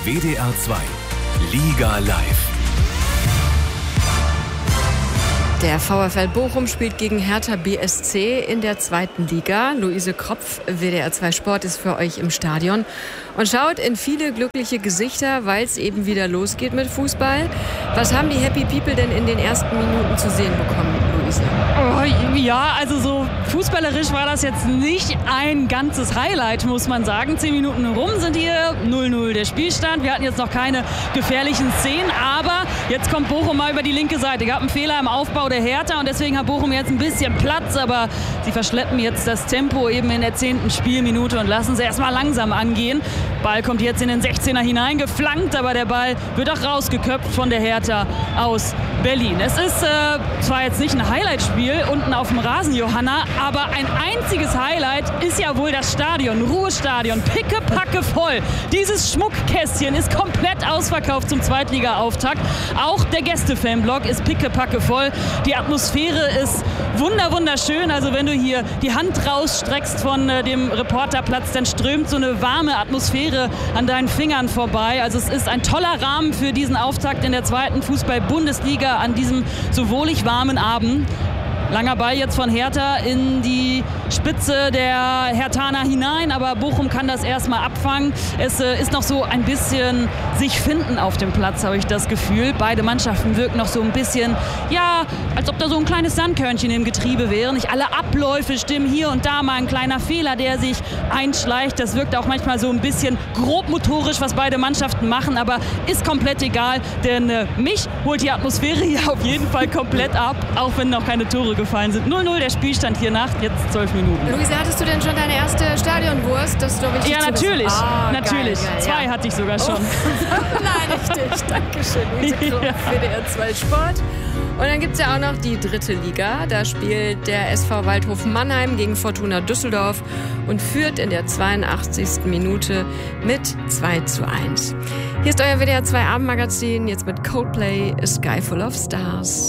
WDR 2 Liga Live. Der VfL Bochum spielt gegen Hertha BSC in der 2. Liga. Luise Kropf, WDR 2 Sport, ist für euch im Stadion und schaut in viele glückliche Gesichter, weil es eben wieder losgeht mit Fußball. Was haben die Happy People denn in den ersten Minuten zu sehen bekommen, Luise? Oh, ja, also so fußballerisch war das jetzt nicht ein ganzes Highlight, muss man sagen. 10 Minuten rum sind hier, 0-0 der Spielstand. Wir hatten jetzt noch keine gefährlichen Szenen, aber jetzt kommt Bochum mal über die linke Seite. Gab einen Fehler im Aufbau der Hertha und deswegen hat Bochum jetzt ein bisschen Platz, aber sie verschleppen jetzt das Tempo eben in der 10. Spielminute und lassen sie erstmal langsam angehen. Ball kommt jetzt in den 16er hineingeflankt, aber der Ball wird auch rausgeköpft von der Hertha aus Berlin. Es ist zwar jetzt nicht ein Highlight-Spiel unten auf dem Rasen, Johanna, aber ein einziges Highlight ist ja wohl das Stadion, Ruhestadion, pickepacke voll. Dieses Schmuckkästchen ist komplett ausverkauft zum Zweitliga-Auftakt. Auch der Gäste-Fanblock ist pickepacke voll. Die Atmosphäre ist wunderschön. Also wenn du hier die Hand rausstreckst von dem Reporterplatz, dann strömt so eine warme Atmosphäre an deinen Fingern vorbei. Also es ist ein toller Rahmen für diesen Auftakt in der 2. Fußball-Bundesliga an diesem so wohlig warmen Abend. Langer Ball jetzt von Hertha in die Spitze der Herthaner hinein, aber Bochum kann das erstmal abfangen. Es ist noch so ein bisschen sich finden auf dem Platz, habe ich das Gefühl. Beide Mannschaften wirken noch so ein bisschen, ja, als ob da so ein kleines Sandkörnchen im Getriebe wäre. Nicht alle Abläufe stimmen, hier und da mal ein kleiner Fehler, der sich einschleicht. Das wirkt auch manchmal so ein bisschen grobmotorisch, was beide Mannschaften machen, aber ist komplett egal, denn mich holt die Atmosphäre hier auf jeden Fall komplett ab, auch wenn noch keine Tore gefallen sind. 0-0 der Spielstand hier nach jetzt 12 Minuten. Luise, hattest du denn schon deine erste Stadionwurst? Das ist doch wichtig. Ja, natürlich. Natürlich. Geil, 2 ja. hatte ich sogar schon. Nein, richtig. Dankeschön, Luise Kropf, WDR 2 Sport. Und dann gibt es ja auch noch die 3. Liga. Da spielt der SV Waldhof Mannheim gegen Fortuna Düsseldorf und führt in der 82. Minute mit 2:1. Hier ist euer WDR 2 Abendmagazin, jetzt mit Coldplay, A Sky Full of Stars.